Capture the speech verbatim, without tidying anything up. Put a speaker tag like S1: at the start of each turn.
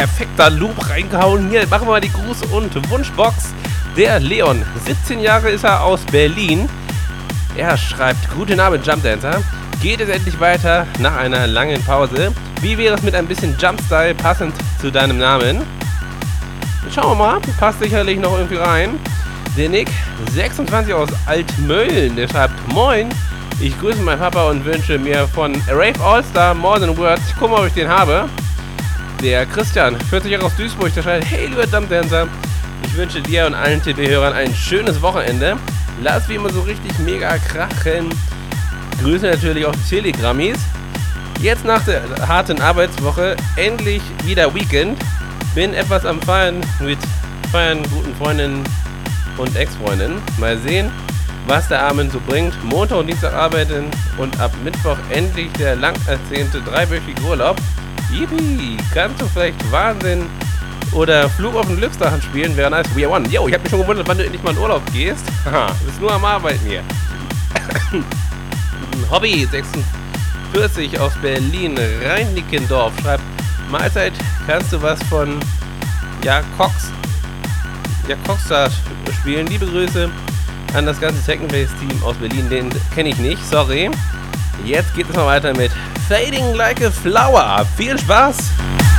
S1: Perfekter Loop reingehauen. Hier machen wir mal die Gruß- und Wunschbox. Der Leon, siebzehn Jahre ist er, aus Berlin. Er schreibt: Guten Abend, Jumpdancer. Geht es endlich weiter nach einer langen Pause? Wie wäre es mit ein bisschen Jumpstyle passend zu deinem Namen? Schauen wir mal, passt sicherlich noch irgendwie rein. Der Nick, sechsundzwanzig, aus Altmölln, der schreibt: Moin, ich grüße meinen Papa und wünsche mir von Rave All-Star More Than Words. Ich gucke mal, ob ich den habe. Der Christian, vierzig Jahre, aus Duisburg, der schreibt: Hey, lieber Jumpdancer, ich wünsche dir und allen T V-Hörern ein schönes Wochenende. Lass wie immer so richtig mega krachen. Grüße natürlich auch die Telegrammis. Jetzt nach der harten Arbeitswoche endlich wieder Weekend. Bin etwas am Feiern mit Feiern, guten Freundinnen und Ex-Freundinnen. Mal sehen, was der Abend so bringt. Montag und Dienstag arbeiten und ab Mittwoch endlich der lang ersehnte dreiwöchige Urlaub. Yippie, kannst du vielleicht Wahnsinn oder Flug auf den Glücksdrachen spielen? Wäre nice. We are one. Yo, ich hab mich schon gewundert, wann du endlich mal in Urlaub gehst. Haha, du bist nur am Arbeiten hier. Hobby sechsundvierzig, aus Berlin, Rhein-Nickendorf, schreibt: Mahlzeit, kannst du was von ja, Cox ja, Coxstar spielen? Liebe Grüße an das ganze Technoface-Team aus Berlin. Den kenne ich nicht, sorry. Jetzt geht es mal weiter mit Fading Like a Flower. Viel Spaß!